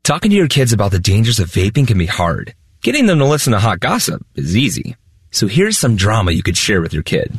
Talking to your kids about the dangers of vaping can be hard. Getting them to listen to hot gossip is easy. So here's some drama you could share with your kid.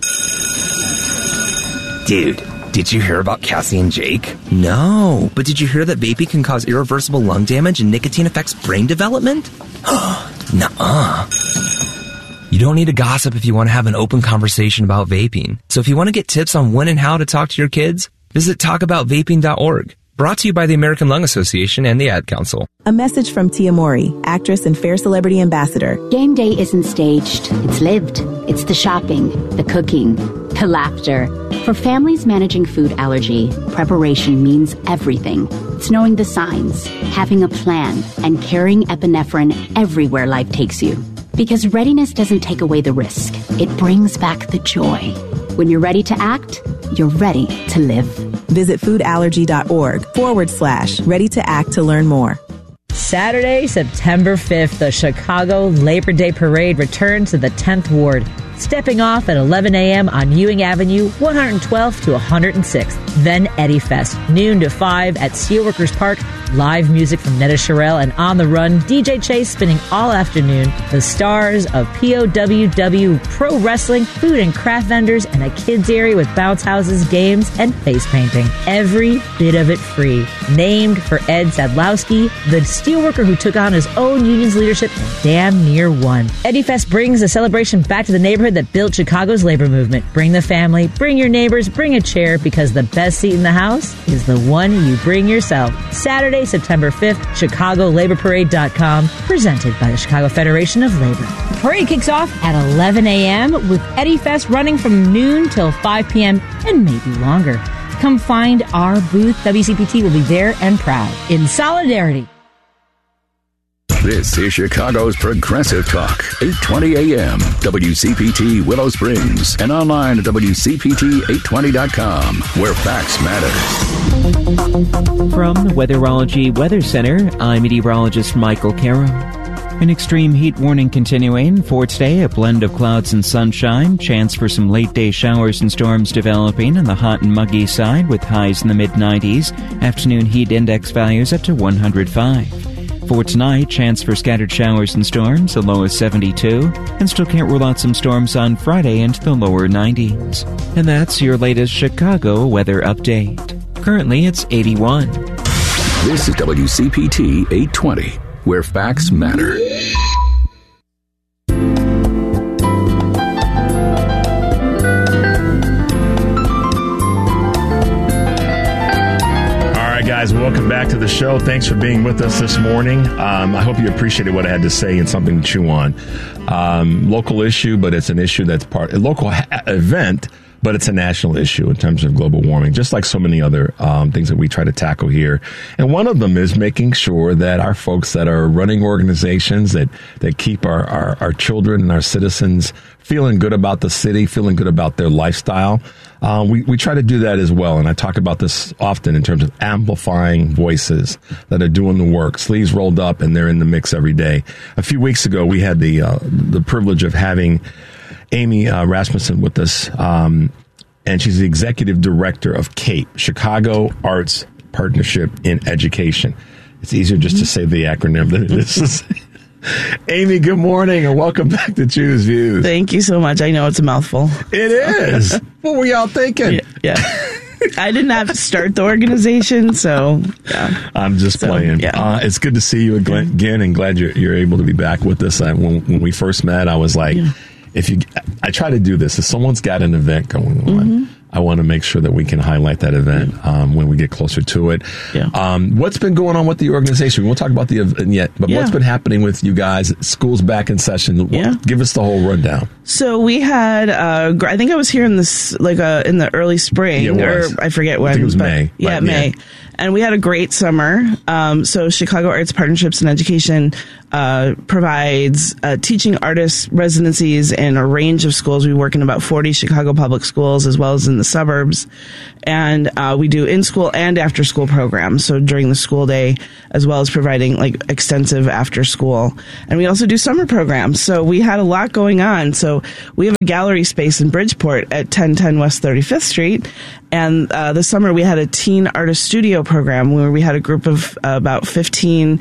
Dude, did you hear about Cassie and Jake? No, but did you hear that vaping can cause irreversible lung damage and nicotine affects brain development? Nuh-uh. You don't need to gossip if you want to have an open conversation about vaping. So if you want to get tips on when and how to talk to your kids, visit talkaboutvaping.org. Brought to you by the American Lung Association and the Ad Council. A message from Tia Mori, actress and Fair Celebrity Ambassador. Game day isn't staged. It's lived. It's the shopping, the cooking, the laughter. For families managing food allergy, preparation means everything. It's knowing the signs, having a plan, and carrying epinephrine everywhere life takes you. Because readiness doesn't take away the risk. It brings back the joy. When you're ready to act, you're ready to live. Visit foodallergy.org/ready to act to learn more. Saturday, September 5th, the Chicago Labor Day Parade returns to the 10th Ward, stepping off at 11 a.m. on Ewing Avenue, 112th to 106th. Then Eddie Fest, noon to 5 at Steelworkers Park. Live music from Netta Sherrill and On the Run, DJ Chase spinning all afternoon. The stars of POWW Pro Wrestling, food and craft vendors, and a kids area with bounce houses, games, and face painting. Every bit of it free. Named for Ed Sadlowski, the steelworker who took on his own union's leadership and damn near won. Eddie Fest brings a celebration back to the neighborhood that built Chicago's labor movement. Bring the family, bring your neighbors, bring a chair, because the best seat in the house is the one you bring yourself. Saturday, September 5th, ChicagoLaborParade.com, presented by the Chicago Federation of Labor. The parade kicks off at 11 a.m. with Eddie Fest running from noon till 5 p.m. and maybe longer. Come find our booth. WCPT will be there and proud. In solidarity. This is Chicago's Progressive Talk, 820 AM, WCPT Willow Springs, and online at WCPT820.com, where facts matter. From the Weatherology Weather Center, I'm meteorologist Michael Caro. An extreme heat warning continuing for today, a blend of clouds and sunshine, chance for some late-day showers and storms developing on the hot and muggy side with highs in the mid-90s, afternoon heat index values up to 105. For tonight, chance for scattered showers and storms, a low of 72, and still can't rule out some storms on Friday into the lower 90s. And that's your latest Chicago weather update. Currently, it's 81. This is WCPT 820, where facts matter. Guys, welcome back to the show. Thanks for being with us this morning. I hope you appreciated what I had to say and something to chew on. Local issue, but it's an issue that's a local event, but it's a national issue in terms of global warming, just like so many other things that we try to tackle here. And one of them is making sure that our folks that are running organizations that keep our children and our citizens feeling good about the city, feeling good about their lifestyle. We try to do that as well. And I talk about this often in terms of amplifying voices that are doing the work, sleeves rolled up, and they're in the mix every day. A few weeks ago, we had the privilege of having Amy Rasmussen with us, and she's the executive director of CAPE, Chicago Arts Partnership in Education. It's easier just to say the acronym than it is. Amy, good morning, and welcome back to Choose Views. Thank you so much. I know it's a mouthful. It is. What were y'all thinking? Yeah. I didn't have to start the organization, so yeah. I'm just playing. Yeah. It's good to see you again, and glad you're able to be back with us. When we first met, I was like, I try to do this. If someone's got an event going on, I want to make sure that we can highlight that event when we get closer to it. Yeah. What's been going on with the organization? We won't talk about the event yet, but what's been happening with you guys? School's back in session. Give us the whole rundown. So we had, I think I was here in this, in the early spring, or I forget when. I think it was May. May. And we had a great summer. So Chicago Arts Partnerships in Education provides teaching artist residencies in a range of schools. We work in about 40 Chicago public schools as well as in the suburbs. And we do in-school and after-school programs, so during the school day, as well as providing like extensive after-school. And we also do summer programs, so we had a lot going on. So we have a gallery space in Bridgeport at 1010 West 35th Street. And this summer we had a teen artist studio program where we had a group of about 15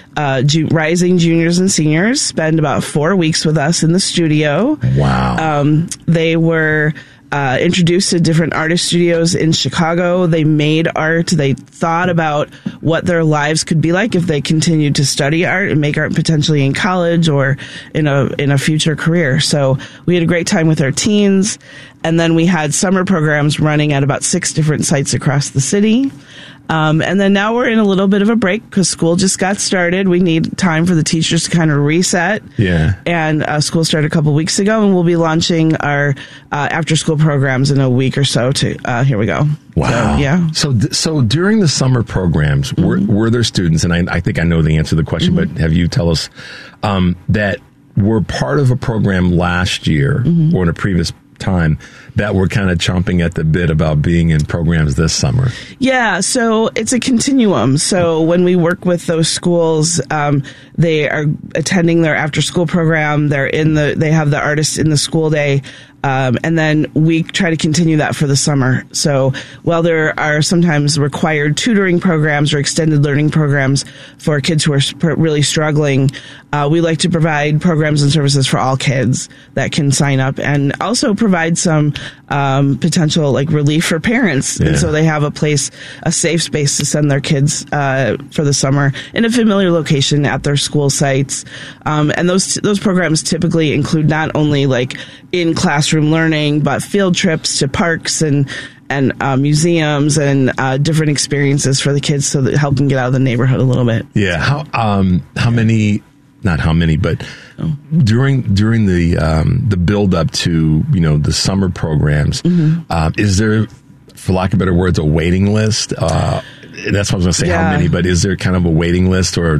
rising juniors and seniors spend about 4 weeks with us in the studio. Wow. They were introduced to different artist studios in Chicago. They made art. They thought about what their lives could be like if they continued to study art and make art potentially in college or in a future career. So we had a great time with our teens. And then we had summer programs running at about 6 different sites across the city. And then now we're in a little bit of a break because school just got started. We need time for the teachers to kind of reset. Yeah. And school started a couple weeks ago, and we'll be launching our after-school programs in a week or so. Here we go. Wow. So, yeah. So during the summer programs, were there students, and I think I know the answer to the question, but have you tell us that were part of a program last year or in a previous time that were kind of chomping at the bit about being in programs this summer? Yeah, so it's a continuum. So when we work with those schools, they are attending their after school program. They have the artists in the school day. And then we try to continue that for the summer. So while there are sometimes required tutoring programs or extended learning programs for kids who are really struggling, we like to provide programs and services for all kids that can sign up and also provide some potential like relief for parents. Yeah. And so they have a safe space to send their kids for the summer in a familiar location at their school sites. And those programs typically include not only like in classroom learning, but field trips to parks and museums and different experiences for the kids so that help them get out of the neighborhood a little bit. Yeah. How many? Not how many, but during the build up to the summer programs, is there, for lack of better words, a waiting list? That's what I was going to say. Yeah. How many? But is there kind of a waiting list or?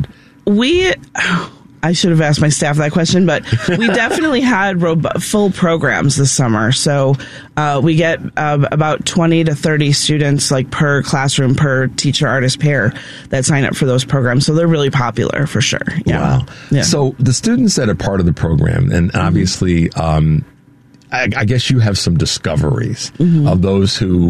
I should have asked my staff that question, but we definitely had full programs this summer. So we get about 20 to 30 students like per classroom, per teacher artist pair that sign up for those programs. So they're really popular for sure. Yeah. Wow. Yeah. So the students that are part of the program, and obviously I guess you have some discoveries of those who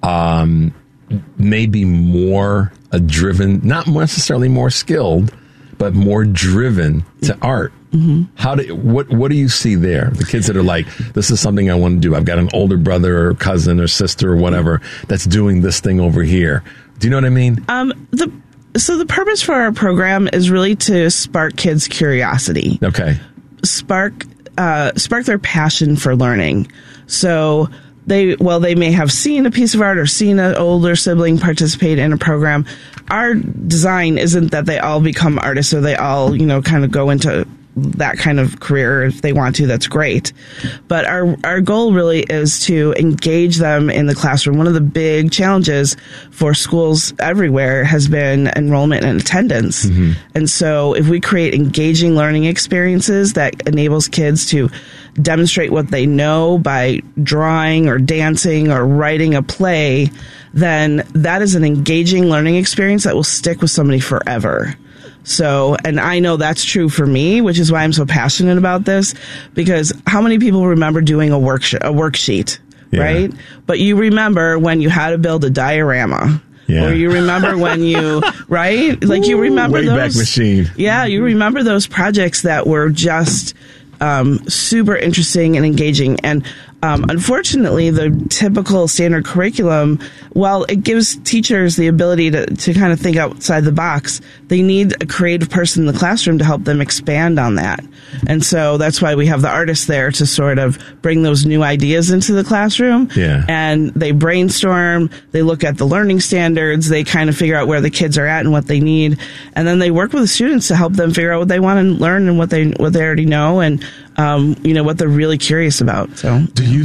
may be more driven, not necessarily more skilled, but more driven to art. What do you see there? The kids that are like, this is something I want to do. I've got an older brother or cousin or sister or whatever that's doing this thing over here. Do you know what I mean? So the purpose for our program is really to spark kids' curiosity. Okay. Spark their passion for learning. So they may have seen a piece of art or seen an older sibling participate in a program. Our design isn't that they all become artists or they all, kind of go into that kind of career. If they want to, that's great. But our goal really is to engage them in the classroom. One of the big challenges for schools everywhere has been enrollment and attendance. And so if we create engaging learning experiences that enables kids to demonstrate what they know by drawing or dancing or writing a play, then that is an engaging learning experience that will stick with somebody forever. So, and I know that's true for me, which is why I'm so passionate about this, because how many people remember doing a worksheet, right? But you remember when you had to build a diorama. Yeah. Or you remember when you, right? Like you remember Wayback Machine. Yeah, you remember those projects that were just super interesting and engaging. And unfortunately, the typical standard curriculum, while it gives teachers the ability to kind of think outside the box, they need a creative person in the classroom to help them expand on that. And so that's why we have the artists there to sort of bring those new ideas into the classroom. Yeah. And they brainstorm, they look at the learning standards, they kind of figure out where the kids are at and what they need. And then they work with the students to help them figure out what they want to learn and what they already know and what they're really curious about. So, do you,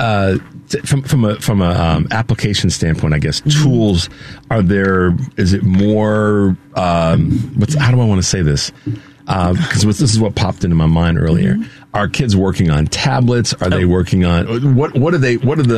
from a application standpoint, I guess tools are there? Is it more? How do I want to say this? because this is what popped into my mind earlier. Are kids working on tablets? Are they working on what are they? What are the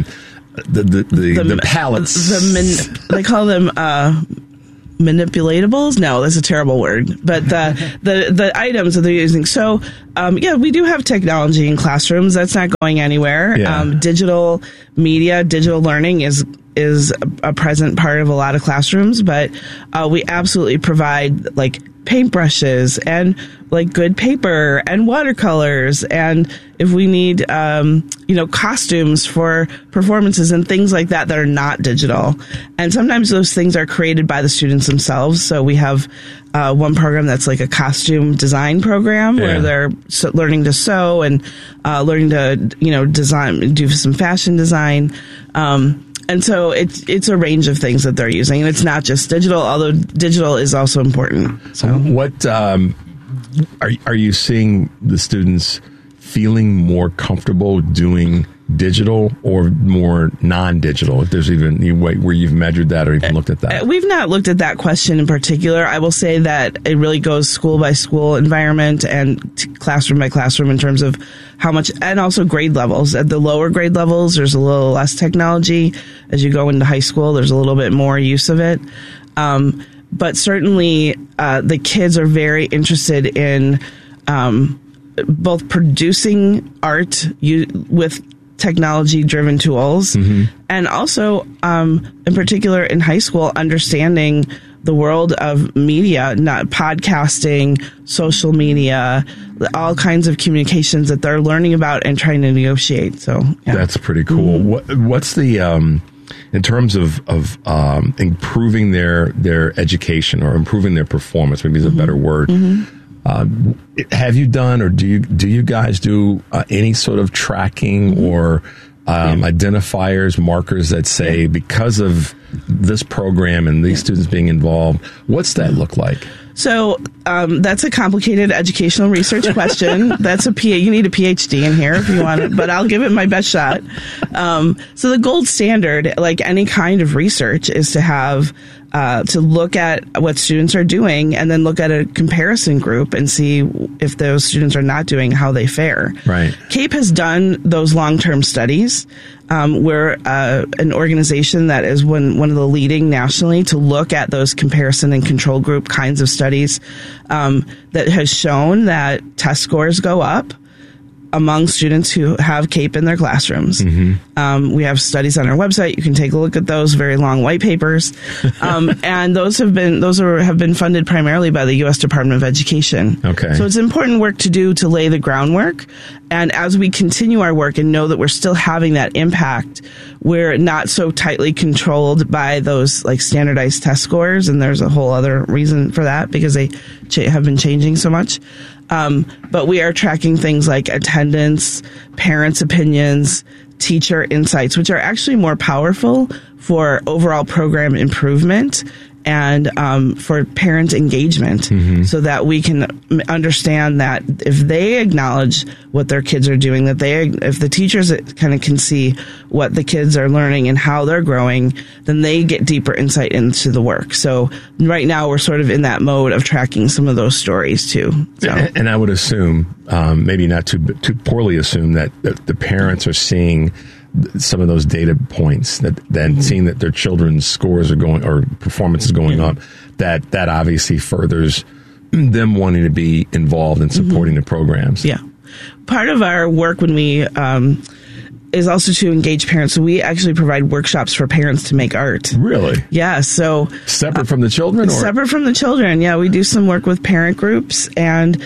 palettes? They call them manipulatables. No, that's a terrible word. But the items that they're using. So we do have technology in classrooms. That's not going anywhere. Yeah. Digital media, digital learning is a present part of a lot of classrooms, but we absolutely provide like paintbrushes and like good paper and watercolors, and if we need costumes for performances and things like that are not digital. And sometimes those things are created by the students themselves. So we have one program that's like a costume design program where they're learning to sew and learning to design, do some fashion design. And so it's a range of things that they're using, and it's not just digital, although digital is also important. So, what are you seeing the students feeling more comfortable doing digital or more non-digital? If there's even where you've measured that or even looked at that, we've not looked at that question in particular. I will say that it really goes school by school environment and classroom by classroom in terms of how much, and also grade levels. At the lower grade levels, there's a little less technology. As you go into high school, there's a little bit more use of it. But certainly, the kids are very interested in both producing art with technology-driven tools, and also, in particular in high school, understanding the world of media, not podcasting, social media, all kinds of communications that they're learning about and trying to negotiate. So that's pretty cool. What's the in terms of improving their education or improving their performance? Maybe is a better word. Have you done, or do you guys do any sort of tracking or identifiers, markers that say because of this program and these students being involved, what's that look like? So that's a complicated educational research question. That's you need a PhD in here if you want it, but I'll give it my best shot. So the gold standard, like any kind of research, is to have to look at what students are doing and then look at a comparison group and see if those students are not doing, how they fare. Right. CAPE has done those long-term studies. We're an organization that is one of the leading nationally to look at those comparison and control group kinds of studies that has shown that test scores go up among students who have CAPE in their classrooms. We have studies on our website. You can take a look at those very long white papers. And those have been funded primarily by the U.S. Department of Education. Okay. So it's important work to do to lay the groundwork. And as we continue our work and know that we're still having that impact, we're not so tightly controlled by those like standardized test scores. And there's a whole other reason for that because they have been changing so much. But we are tracking things like attendance, parents' opinions, teacher insights, which are actually more powerful for overall program improvement and for parent engagement, so that we can understand that if they acknowledge what their kids are doing, if the teachers kind of can see what the kids are learning and how they're growing, then they get deeper insight into the work. So right now we're sort of in that mode of tracking some of those stories too. So. And I would assume, maybe not too poorly assume, that the parents are seeing some of those data points that seeing that their children's scores are going or performance is going up, that obviously furthers them wanting to be involved in supporting the programs. Yeah. Part of our work when we is also to engage parents. So we actually provide workshops for parents to make art. Really? Yeah. So separate from the children? Or? Separate from the children. Yeah. We do some work with parent groups, and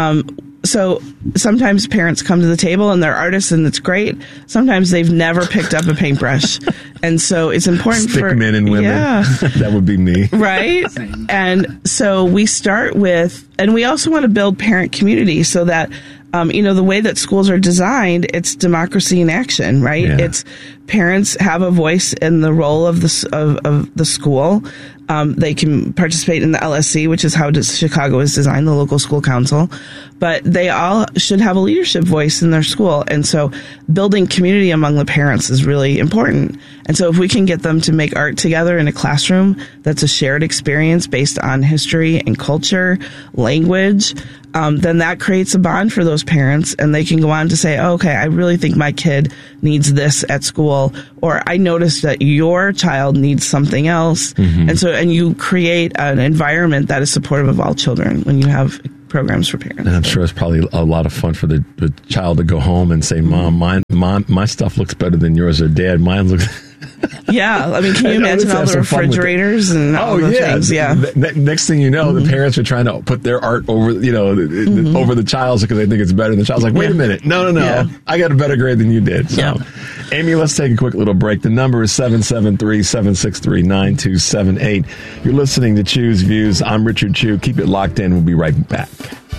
so sometimes parents come to the table and they're artists and it's great. Sometimes they've never picked up a paintbrush. And so it's important for men and women. Yeah. That would be me. Right. And so we start with, and we also want to build parent community so that, the way that schools are designed, it's democracy in action, right? Yeah. It's parents have a voice in the role of the school. They can participate in the LSC, which is how Chicago is designed, the local school council. But they all should have a leadership voice in their school. And so building community among the parents is really important. And so if we can get them to make art together in a classroom that's a shared experience based on history and culture, language, then that creates a bond for those parents, and they can go on to say, oh, okay, I really think my kid needs this at school, or I noticed that your child needs something else. And you create an environment that is supportive of all children when you have programs for parents. And I'm sure it's probably a lot of fun for the child to go home and say, Mom, my stuff looks better than yours, or Dad, mine looks... Yeah, I mean, can you imagine all the refrigerators and all the things? Yeah. Next thing you know, the parents are trying to put their art over, over the child's because they think it's better. And the child's like, wait a minute, no, I got a better grade than you did. So, Amy, let's take a quick little break. The number is 773-763-9278. You're listening to Chew's Views. I'm Richard Chew. Keep it locked in. We'll be right back.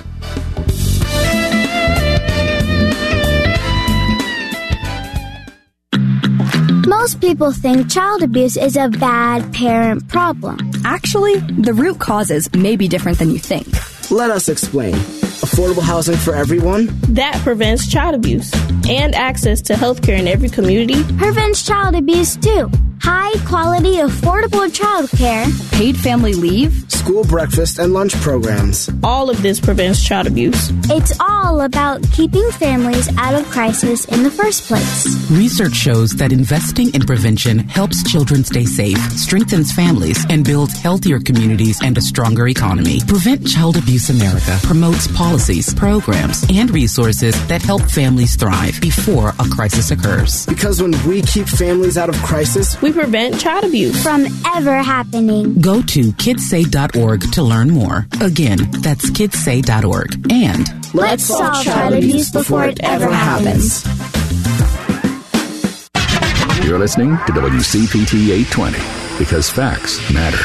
Most people think child abuse is a bad parent problem. Actually, the root causes may be different than you think. Let us explain. Affordable housing for everyone? That prevents child abuse. And access to healthcare in every community. Prevents child abuse too. High quality, affordable childcare. Paid family leave. School breakfast and lunch programs. All of this prevents child abuse. It's all about keeping families out of crisis in the first place. Research shows that investing in prevention helps children stay safe, strengthens families, and builds healthier communities and a stronger economy. Prevent Child Abuse America promotes policies, programs, and resources that help families thrive before a crisis occurs. Because when we keep families out of crisis, we prevent child abuse from ever happening. Go to kidssay.org to learn more. Again, that's kidssay.org. And let's solve child abuse before it ever happens. You're listening to WCPT 820 because facts matter.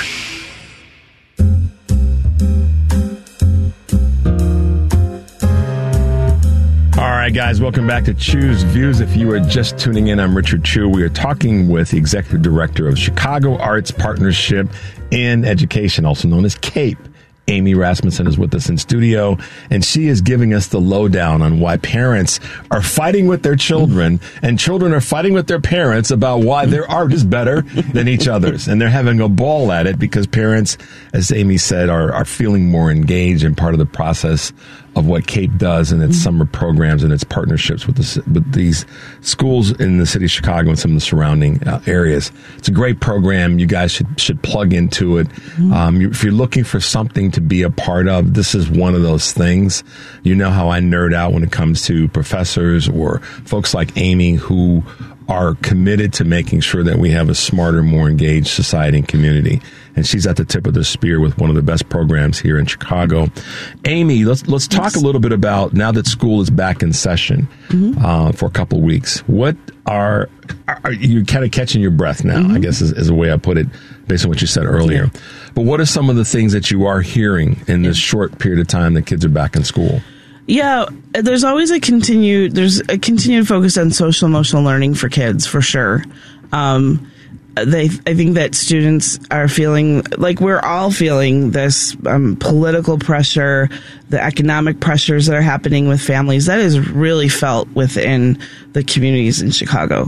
All right, guys, welcome back to Chew's Views. If you are just tuning in, I'm Richard Chew. We are talking with the Executive Director of Chicago Arts Partnership in Education, also known as CAPE. Amy Rasmussen is with us in studio, and she is giving us the lowdown on why parents are fighting with their children, and children are fighting with their parents about why their art is better than each other's. And they're having a ball at it because parents, as Amy said, are feeling more engaged in part of the process of what CAPE does and its summer programs and its partnerships with these schools in the city of Chicago and some of the surrounding areas. It's a great program. You guys should plug into it. If you're looking for something to be a part of, this is one of those things. You know how I nerd out when it comes to professors or folks like Amy who are committed to making sure that we have a smarter, more engaged society and community. And she's at the tip of the spear with one of the best programs here in Chicago. Amy, let's talk a little bit about, now that school is back in session for a couple of weeks, what are you kind of catching your breath now, I guess is a way I put it based on what you said earlier. But what are some of the things that you are hearing in this short period of time that kids are back in school? Yeah, there's always a continued focus on social emotional learning for kids, for sure. I think that students are feeling like we're all feeling this political pressure, the economic pressures that are happening with families. That is really felt within the communities in Chicago.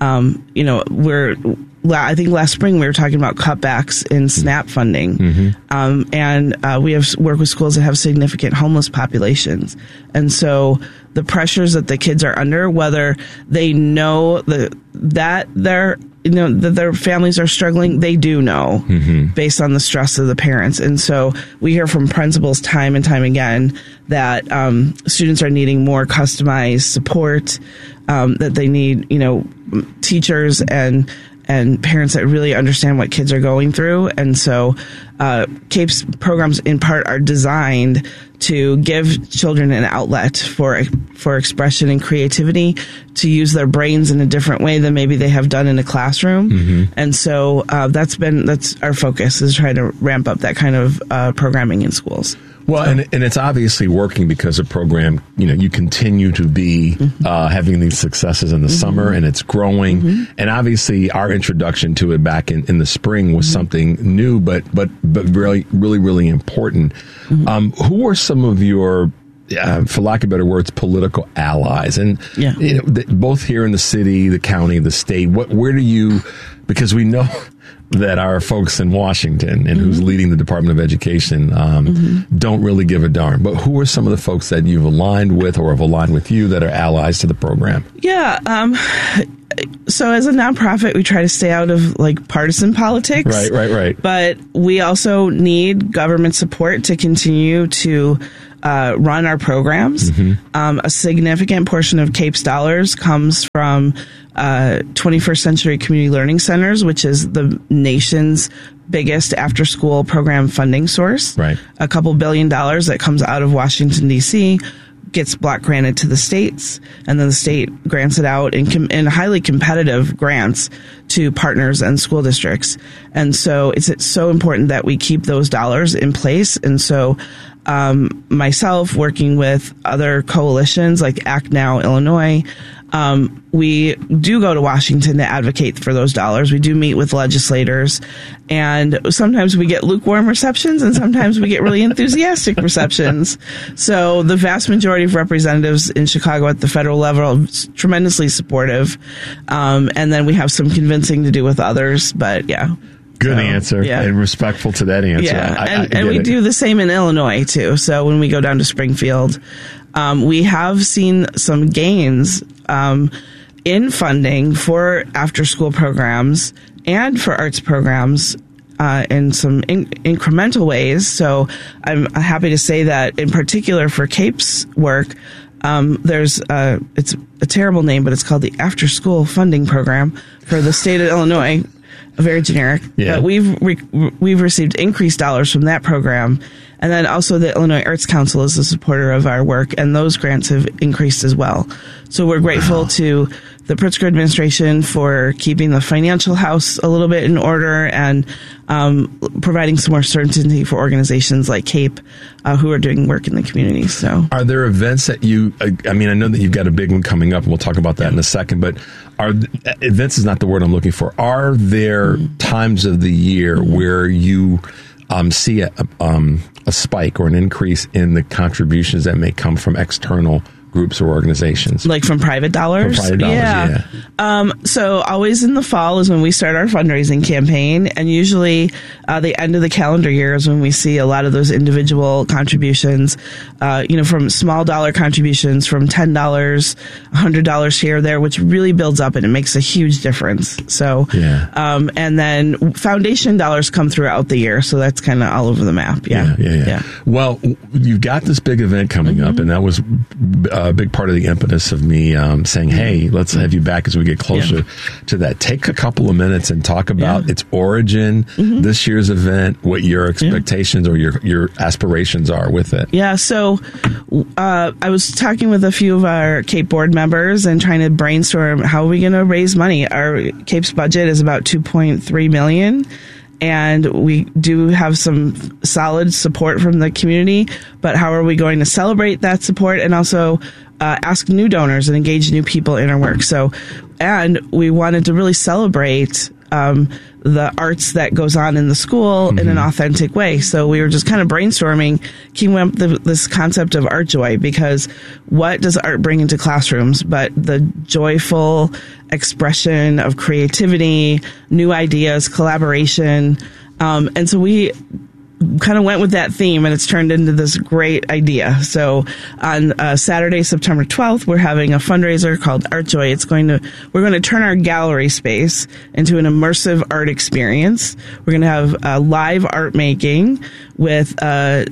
I think last spring we were talking about cutbacks in SNAP funding, and we have worked with schools that have significant homeless populations, and so the pressures that the kids are under, whether they know that their families are struggling, they do know based on the stress of the parents, and so we hear from principals time and time again that students are needing more customized support, that they need teachers and parents that really understand what kids are going through. And so CAPES programs in part are designed to give children an outlet for expression and creativity, to use their brains in a different way than maybe they have done in a classroom. And so that's our focus, is trying to ramp up that kind of programming in schools. Well, and it's obviously working because the program, you continue to be having these successes in the summer, and it's growing. And obviously our introduction to it back in the spring was something new, but really, really, really important. Who are some of your, for lack of better words, political allies? And both here in the city, the county, the state, where do you, because we know that our folks in Washington and who's leading the Department of Education don't really give a darn. But who are some of the folks that you've aligned with or have aligned with you that are allies to the program? Yeah. So as a nonprofit, we try to stay out of partisan politics. Right. But we also need government support to continue to run our programs. A significant portion of CAPES dollars comes from 21st Century Community Learning Centers, which is the nation's biggest after-school program funding source. Right. A couple $2 billion that comes out of Washington, D.C., gets block granted to the states, and then the state grants it out in highly competitive grants to partners and school districts. And so it's so important that we keep those dollars in place. And so myself, working with other coalitions like Act Now Illinois, we do go to Washington to advocate for those dollars. We do meet with legislators, and sometimes we get lukewarm receptions, and sometimes we get really enthusiastic receptions. So the vast majority of representatives in Chicago at the federal level are tremendously supportive. And then we have some convincing to do with others, but yeah. Good answer, and respectful to that answer. Yeah, and we do the same in Illinois, too. So when we go down to Springfield, we have seen some gains in funding for after-school programs and for arts programs in some incremental ways. So I'm happy to say that, in particular for CAPES work, there's it's a terrible name, but it's called the After School Funding Program for the state of Illinois. Very generic. Yeah. But we've received increased dollars from that program. And then also the Illinois Arts Council is a supporter of our work, and those grants have increased as well. So we're grateful to the Pritzker administration for keeping the financial house a little bit in order and providing some more certainty for organizations like CAPE who are doing work in the community. So, are there events that I know that you've got a big one coming up, and we'll talk about that in a second, but events is not the word I'm looking for. Are there times of the year where you see a spike or an increase in the contributions that may come from external groups or organizations? Like from private dollars? From private dollars, yeah. So always in the fall is when we start our fundraising campaign, and usually the end of the calendar year is when we see a lot of those individual contributions, from small dollar contributions from $10, $100 here or there, which really builds up and it makes a huge difference. So, and then foundation dollars come throughout the year, so that's kind of all over the map. Yeah. Well, you've got this big event coming up, and that was a big part of the impetus of me saying, hey, let's have you back as we get closer to that. Take a couple of minutes and talk about its origin, this year's event, what your expectations or your aspirations are with it. Yeah, so I was talking with a few of our CAPE board members and trying to brainstorm how are we going to raise money. Our CAPE's budget is about $2.3 million. And we do have some solid support from the community, but how are we going to celebrate that support and also ask new donors and engage new people in our work? So, and we wanted to really celebrate the arts that goes on in the school in an authentic way. So we were just kind of brainstorming, came up with this concept of art joy, because what does art bring into classrooms but the joyful expression of creativity, new ideas, collaboration. And so we kind of went with that theme, and it's turned into this great idea. So on Saturday, September 12th, we're having a fundraiser called Art Joy. We're going to turn our gallery space into an immersive art experience. We're going to have live art making with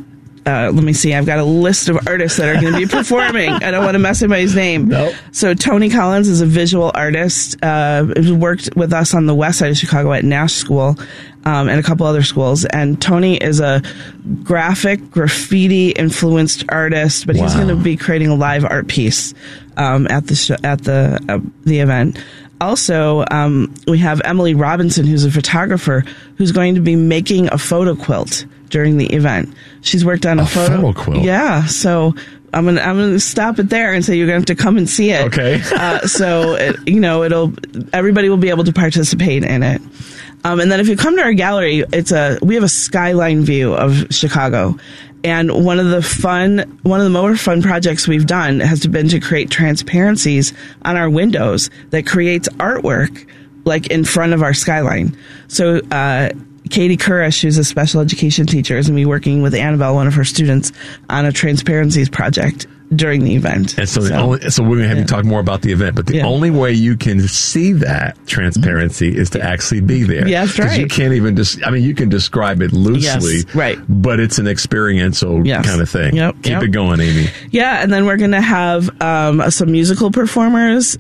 let me see. I've got a list of artists that are going to be performing. I don't want to mess anybody's name. Nope. So Tony Collins is a visual artist. Who worked with us on the west side of Chicago at Nash School, and a couple other schools. And Tony is a graphic graffiti influenced artist, but he's going to be creating a live art piece at the event. Also, we have Emily Robinson, who's a photographer, who's going to be making a photo quilt during the event. She's worked on a photo quilt. Yeah, so I'm gonna stop it there and say you're gonna have to come and see it. Okay. So everybody will be able to participate in it. And then if you come to our gallery, we have a skyline view of Chicago. And one of the more fun projects we've done has been to create transparencies on our windows that creates artwork like in front of our skyline. So, Katie Kurish, who's a special education teacher, is going to be working with Annabelle, one of her students, on a transparencies project during the event. And so we're going to have you talk more about the event, but the only way you can see that transparency is to actually be there. Yeah, that's right. You can't even you can describe it loosely, right? But it's an experiential kind of thing. Keep it going, Amy. Yeah, and then we're going to have some musical performers.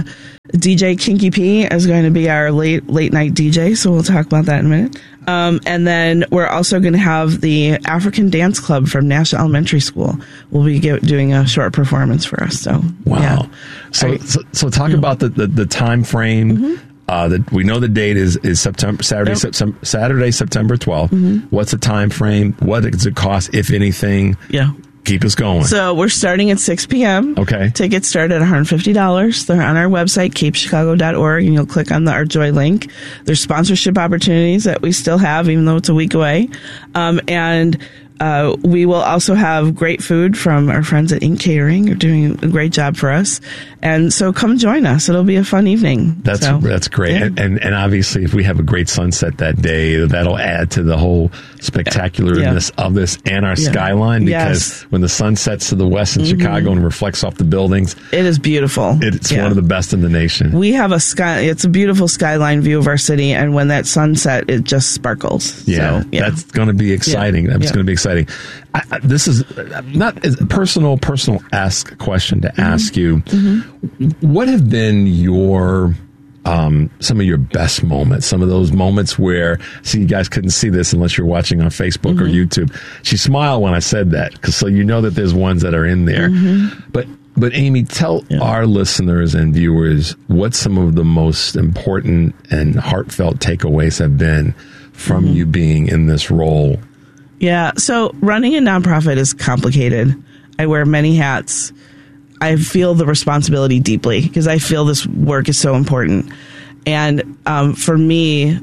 DJ Kinky P is going to be our late night DJ, so we'll talk about that in a minute. And then we're also going to have the African Dance Club from Nash Elementary School. Will be doing a short performance for us. So wow. Yeah. So talk about the time frame. That we know the date is Saturday, September 12th. What's the time frame? What does it cost, if anything? Yeah. Keep us going. So we're starting at 6 p.m. Okay. Tickets start at $150. They're on our website, capechicago.org, and you'll click on the Art Joy link. There's sponsorship opportunities that we still have, even though it's a week away. And we will also have great food from our friends at Ink Catering. They're doing a great job for us. And so come join us. It'll be a fun evening. That's great. Yeah. And obviously, if we have a great sunset that day, that'll add to the whole spectacularness of this and our skyline, because when the sun sets to the west in Chicago and reflects off the buildings, it is beautiful. It's one of the best in the nation. We have it's a beautiful skyline view of our city, and when that sunset, it just sparkles. Yeah, so, that's going to be exciting. That's going to be exciting. This is not a personal-esque question to ask you. What have been your some of your best moments, some of those moments where, see, you guys couldn't see this unless you're watching on Facebook or YouTube. She smiled when I said that, so you know that there's ones that are in there. But Amy, tell our listeners and viewers what some of the most important and heartfelt takeaways have been from you being in this role. Yeah, so running a nonprofit is complicated. I wear many hats. I feel the responsibility deeply because I feel this work is so important. And for me,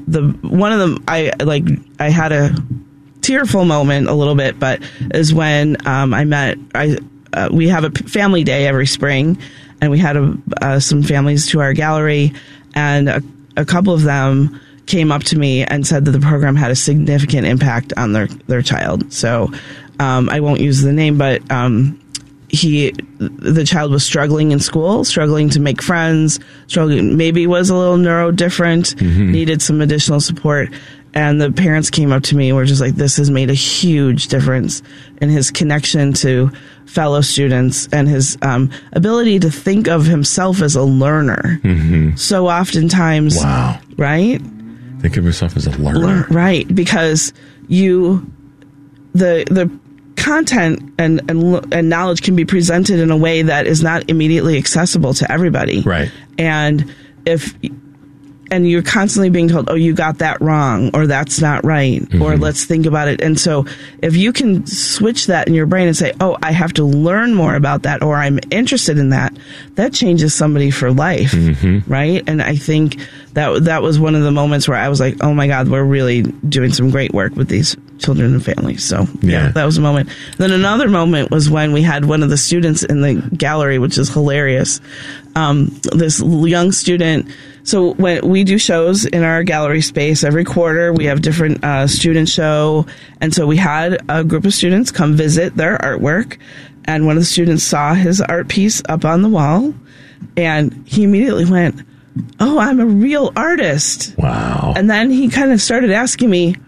I had a tearful moment a little bit, but is when we have a family day every spring, and we had some families to our gallery, and a couple of them came up to me and said that the program had a significant impact on their child. So I won't use the name, but the child was struggling in school, struggling to make friends, maybe was a little neurodifferent, needed some additional support. And the parents came up to me and were just like, this has made a huge difference in his connection to fellow students and his ability to think of himself as a learner. So oftentimes, right? Think of yourself as a learner. Right, because the content and knowledge can be presented in a way that is not immediately accessible to everybody. Right. And you're constantly being told, oh, you got that wrong, or that's not right, or let's think about it. And so if you can switch that in your brain and say, oh, I have to learn more about that, or I'm interested in that, that changes somebody for life, right? And I think that was one of the moments where I was like, oh my God, we're really doing some great work with these children and families. So that was a moment. Then another moment was when we had one of the students in the gallery, which is hilarious. This young student. So when we do shows in our gallery space every quarter, we have different student show. And so we had a group of students come visit their artwork. And one of the students saw his art piece up on the wall. And he immediately went, oh, I'm a real artist. Wow. And then he kind of started asking me,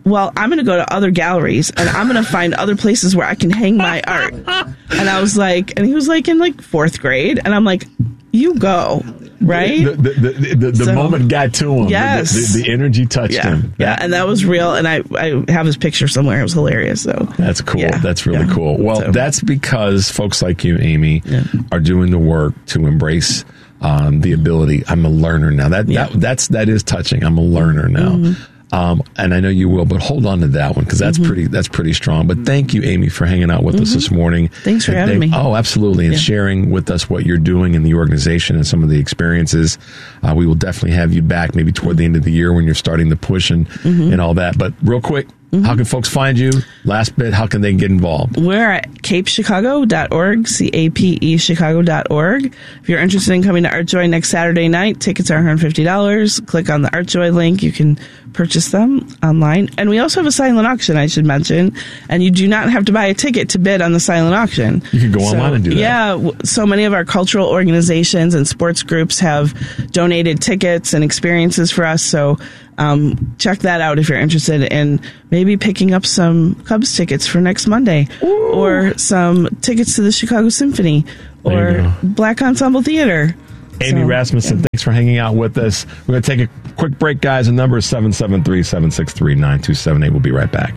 well, I'm going to go to other galleries and I'm going to find other places where I can hang my art. And I was like, and he was like in like 4th grade. And I'm like, you go, right? The moment got to him. Yes. The energy touched him. Yeah. And that was real. And I have his picture somewhere. It was hilarious. So that's cool. Yeah. That's really cool. Well, that's because folks like you, Amy, are doing the work to embrace the ability. I'm a learner now. That is touching. I'm a learner now. Mm-hmm. And I know you will, but hold on to that one because that's pretty strong. But thank you, Amy, for hanging out with us this morning. Thanks for having me. Oh, absolutely. And sharing with us what you're doing in the organization and some of the experiences. We will definitely have you back maybe toward the end of the year when you're starting the push and all that. But real quick, how can folks find you? Last bit, how can they get involved? We're at capechicago.org, CAPE Chicago.org. If you're interested in coming to ArtJoy next Saturday night, tickets are $150. Click on the ArtJoy link. You can purchase them online. And we also have a silent auction, I should mention. And you do not have to buy a ticket to bid on the silent auction. You can go online and do that. Yeah. So many of our cultural organizations and sports groups have donated tickets and experiences for us. So check that out if you're interested in maybe picking up some Cubs tickets for next Monday. Ooh. Or some tickets to the Chicago Symphony or Black Ensemble Theater. Amy Rasmussen, thanks for hanging out with us. We're going to take a quick break, guys. The number is 773-763-9278. We'll be right back.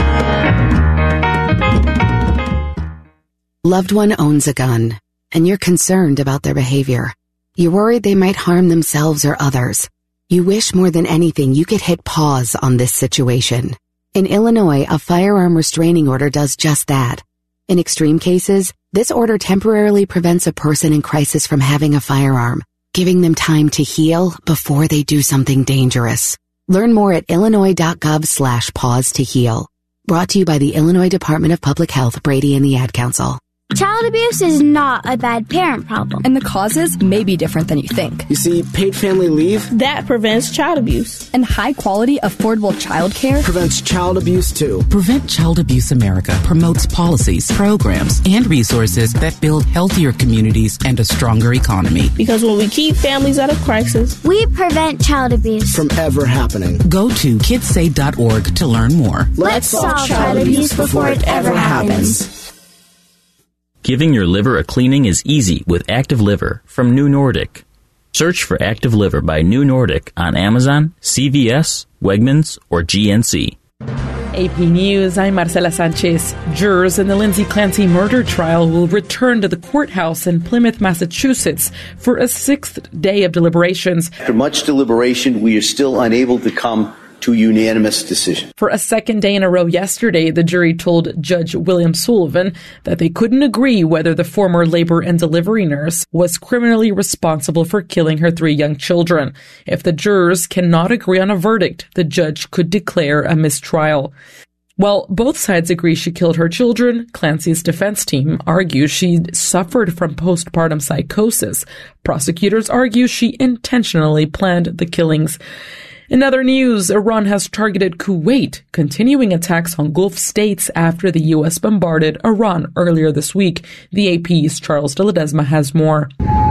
Loved one owns a gun, and you're concerned about their behavior. You're worried they might harm themselves or others. You wish more than anything you could hit pause on this situation. In Illinois, a firearm restraining order does just that. In extreme cases, this order temporarily prevents a person in crisis from having a firearm, giving them time to heal before they do something dangerous. Learn more at illinois.gov/pause to heal. Brought to you by the Illinois Department of Public Health, Brady and the Ad Council. Child abuse is not a bad parent problem. And the causes may be different than you think. You see, paid family leave that prevents child abuse. And high-quality, affordable child care prevents child abuse, too. Prevent Child Abuse America promotes policies, programs, and resources that build healthier communities and a stronger economy. Because when we keep families out of crisis, we prevent child abuse from ever happening. Go to kidsay.org to learn more. Let's solve child abuse before it ever happens. Giving your liver a cleaning is easy with Active Liver from New Nordic. Search for Active Liver by New Nordic on Amazon, CVS, Wegmans, or GNC. AP News, I'm Marcela Sanchez. Jurors in the Lindsay Clancy murder trial will return to the courthouse in Plymouth, Massachusetts for a 6th day of deliberations. After much deliberation, we are still unable to come to a unanimous decision. For a 2nd day in a row yesterday, the jury told Judge William Sullivan that they couldn't agree whether the former labor and delivery nurse was criminally responsible for killing her 3 young children. If the jurors cannot agree on a verdict, the judge could declare a mistrial. While both sides agree she killed her children, Clancy's defense team argues she suffered from postpartum psychosis. Prosecutors argue she intentionally planned the killings. In other news, Iran has targeted Kuwait, continuing attacks on Gulf states after the U.S. bombarded Iran earlier this week. The AP's Charles de Ledesma has more.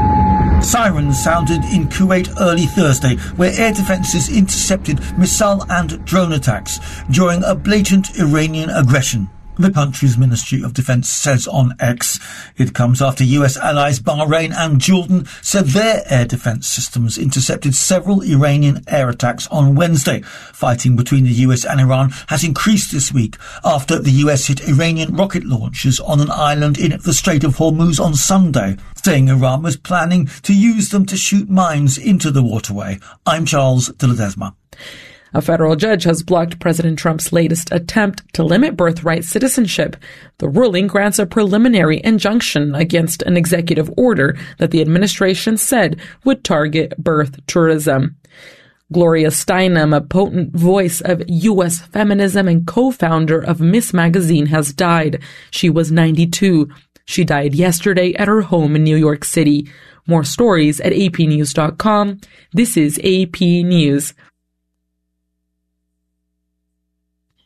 Sirens sounded in Kuwait early Thursday, where air defences intercepted missile and drone attacks during a blatant Iranian aggression. The country's Ministry of Defense says on X. It comes after US allies Bahrain and Jordan said their air defense systems intercepted several Iranian air attacks on Wednesday. Fighting between the US and Iran has increased this week after the US hit Iranian rocket launchers on an island in the Strait of Hormuz on Sunday, saying Iran was planning to use them to shoot mines into the waterway. I'm Charles de Ledesma. A federal judge has blocked President Trump's latest attempt to limit birthright citizenship. The ruling grants a preliminary injunction against an executive order that the administration said would target birth tourism. Gloria Steinem, a potent voice of U.S. feminism and co-founder of Miss Magazine, has died. She was 92. She died yesterday at her home in New York City. More stories at apnews.com. This is AP News.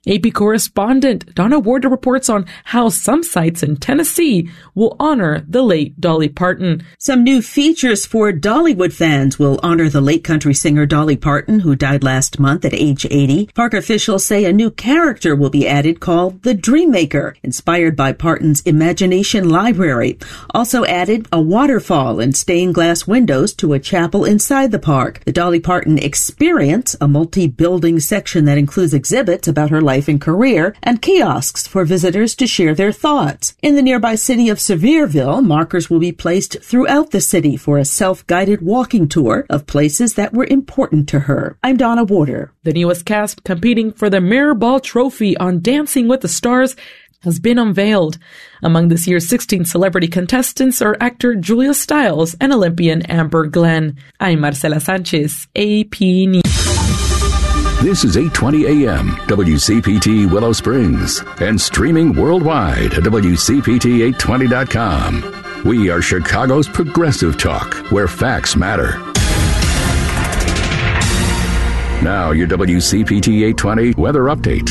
AP correspondent Donna Warder reports on how some sites in Tennessee will honor the late Dolly Parton. Some new features for Dollywood fans will honor the late country singer Dolly Parton, who died last month at age 80. Park officials say a new character will be added called the Dreammaker, inspired by Parton's imagination library. Also added a waterfall and stained glass windows to a chapel inside the park. The Dolly Parton Experience, a multi-building section that includes exhibits about her life and career, and kiosks for visitors to share their thoughts. In the nearby city of Sevierville, markers will be placed throughout the city for a self-guided walking tour of places that were important to her. I'm Donna Warder. The newest cast competing for the Mirrorball Trophy on Dancing with the Stars has been unveiled. Among this year's 16 celebrity contestants are actor Julia Stiles and Olympian Amber Glenn. I'm Marcela Sanchez, AP News. This is 820 AM, WCPT Willow Springs, and streaming worldwide at WCPT820.com. We are Chicago's progressive talk, where facts matter. Now, your WCPT 820 weather update.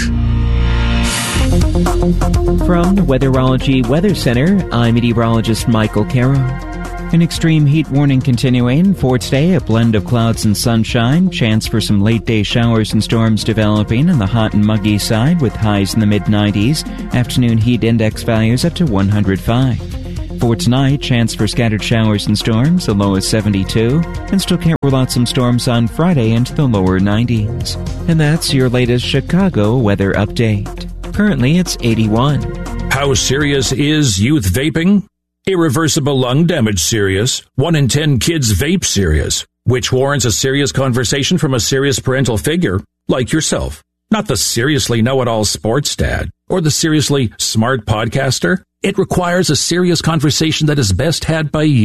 From the Weatherology Weather Center, I'm meteorologist Michael Caro. An extreme heat warning continuing for today, a blend of clouds and sunshine, chance for some late-day showers and storms developing on the hot and muggy side with highs in the mid-90s, afternoon heat index values up to 105. For tonight, chance for scattered showers and storms, a low of 72, and still can't rule out some storms on Friday into the lower 90s. And that's your latest Chicago weather update. Currently, it's 81. How serious is youth vaping? Irreversible lung damage serious. 1 in 10 kids vape serious, which warrants a serious conversation from a serious parental figure like yourself. Not the seriously know-it-all sports dad or the seriously smart podcaster. It requires a serious conversation that is best had by you.